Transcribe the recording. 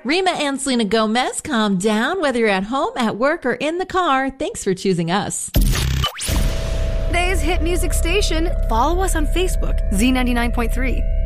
Rima and Selena Gomez, calm down whether you're at home, at work, or in the car. Thanks for choosing us. Today's hit music station. Follow us on Facebook, Z99.3.